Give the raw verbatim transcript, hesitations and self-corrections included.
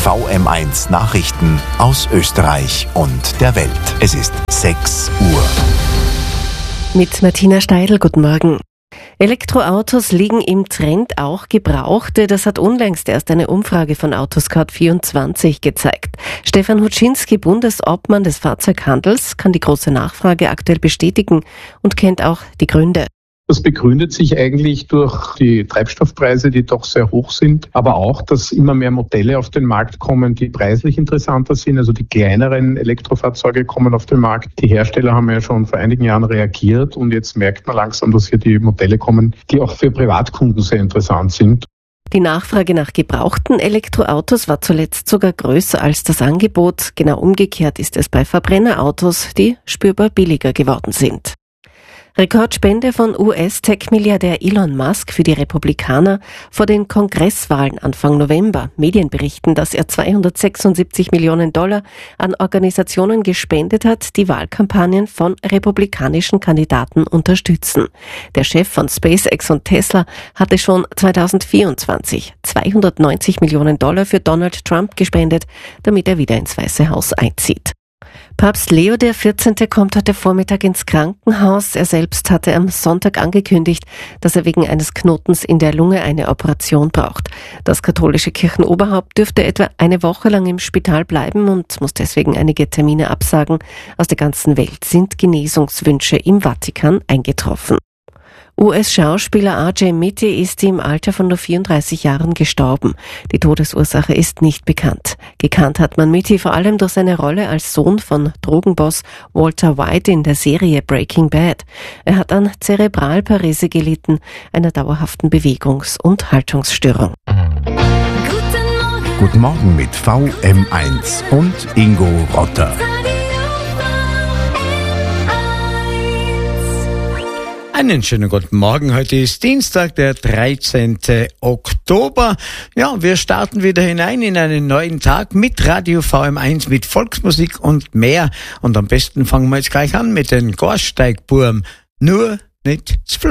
V M eins Nachrichten aus Österreich und der Welt. Es ist sechs Uhr. Mit Martina Steidl, guten Morgen. Elektroautos liegen im Trend, auch gebrauchte. Das hat unlängst erst eine Umfrage von Autoscout vierundzwanzig gezeigt. Stefan Huczynski, Bundesobmann des Fahrzeughandels, kann die große Nachfrage aktuell bestätigen und kennt auch die Gründe. Das begründet sich eigentlich durch die Treibstoffpreise, die doch sehr hoch sind, aber auch, dass immer mehr Modelle auf den Markt kommen, die preislich interessanter sind. Also die kleineren Elektrofahrzeuge kommen auf den Markt. Die Hersteller haben ja schon vor einigen Jahren reagiert und jetzt merkt man langsam, dass hier die Modelle kommen, die auch für Privatkunden sehr interessant sind. Die Nachfrage nach gebrauchten Elektroautos war zuletzt sogar größer als das Angebot. Genau umgekehrt ist es bei Verbrennerautos, die spürbar billiger geworden sind. Rekordspende von U S-Tech-Milliardär Elon Musk für die Republikaner vor den Kongresswahlen Anfang November. Medien berichten, dass er zweihundertsechsundsiebzig Millionen Dollar an Organisationen gespendet hat, die Wahlkampagnen von republikanischen Kandidaten unterstützen. Der Chef von SpaceX und Tesla hatte schon zweitausendvierundzwanzig zweihundertneunzig Millionen Dollar für Donald Trump gespendet, damit er wieder ins Weiße Haus einzieht. Papst Leo der vierzehnte kommt heute Vormittag ins Krankenhaus. Er selbst hatte am Sonntag angekündigt, dass er wegen eines Knotens in der Lunge eine Operation braucht. Das katholische Kirchenoberhaupt dürfte etwa eine Woche lang im Spital bleiben und muss deswegen einige Termine absagen. Aus der ganzen Welt sind Genesungswünsche im Vatikan eingetroffen. U S-Schauspieler R J Mitte ist im Alter von nur vierunddreißig Jahren gestorben. Die Todesursache ist nicht bekannt. Gekannt hat man Mitte vor allem durch seine Rolle als Sohn von Drogenboss Walter White in der Serie Breaking Bad. Er hat an Zerebralparese gelitten, einer dauerhaften Bewegungs- und Haltungsstörung. Guten Morgen. Guten Morgen mit V M eins und Ingo Rotter. Einen schönen guten Morgen. Heute ist Dienstag, der dreizehnte Oktober. Ja, wir starten wieder hinein in einen neuen Tag mit Radio V M eins, mit Volksmusik und mehr. Und am besten fangen wir jetzt gleich an mit den Gorsteigburm. Nur nicht zu